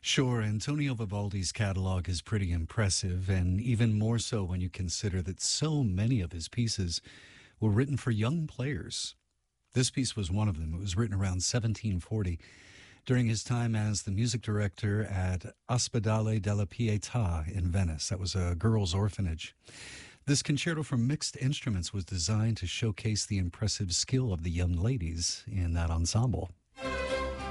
Sure, Antonio Vivaldi's catalog is pretty impressive, and even more so when you consider that so many of his pieces were written for young players. This piece was one of them. It was written around 1740 during his time as the music director at Ospedale della Pietà in Venice. That was a girls' orphanage. This concerto for mixed instruments was designed to showcase the impressive skill of the young ladies in that ensemble.